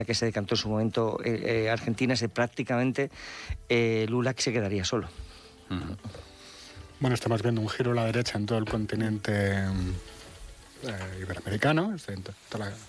que se decantó en su momento Argentina, prácticamente Lula que se quedaría solo. Bueno, estamos viendo un giro a la derecha en todo el continente iberoamericano, toda